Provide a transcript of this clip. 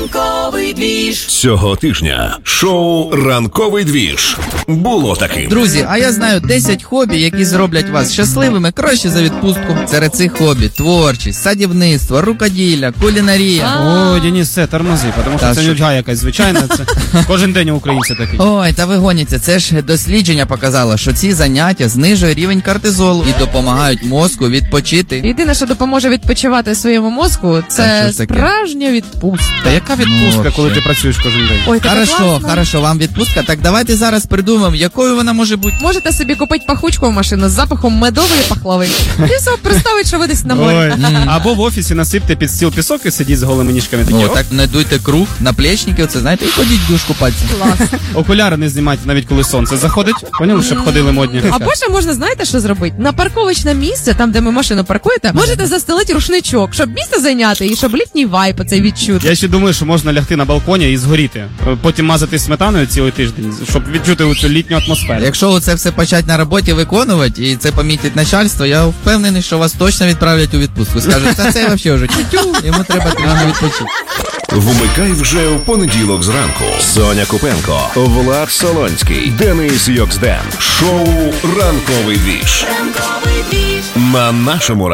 Ранковий двіж. Цього тижня шоу «Ранковий двіж» було таким. Друзі, а я знаю 10 хобі, які зроблять вас щасливими краще за відпустку. Серед цих хобі творчість, садівництво, рукоділля, кулінарія. О, Денис, це тормози, тому що Та це що? нудьга якась звичайна. Це кожен день у українця такий. Ой, та ви гоніться, це ж дослідження показало, що ці заняття знижує рівень кортизолу і допомагають мозку відпочити. Єдине, що допоможе відпочивати своєму мозку, А це що ж таке? справжня відпустка. Та яка відпустка, Ну, коли вообще. ти працюєш кожен день? Ой, така класна. Хорошо, вам відпустка. Так давайте зараз придумаємо, якою вона може бути. Можете собі купити пахучку в машину з запахом медової пахлави. І все, представить, що ви десь на морі. Ой. Або в офісі насипте під стіл пісок і сидіть з голими ніжками. Такі, О, так не дуйте круг, наплечники, оце знаєте, і ходіть в душ купатися. Клас. окуляри не знімайте, навіть коли сонце заходить. Поняли, щоб ходили модні. Або ще можна, знаєте, що зробити? На парковочне місце, там, де ви машину паркуєте, можете застелити рушничок, щоб місце зайняти і щоб літній вайб оцей відчути. Я ще думаю, що можна лягти на балконі і згоріти. Потім мазати сметаною цілий тиждень, щоб відчути цю літню атмосферу. Якщо оце все почать на роботі виконувати і це помітить начальство, я впевнений, що вас точно відправлять у відпустку. Скажуть, та це взагалі вже тютю, йому треба трохи відпочити. Вмикай вже в понеділок зранку. Соня Купенко, Влад Солонський, Денис Йоксден. Шоу «Ранковий двіж» Ранковий двіж. на нашому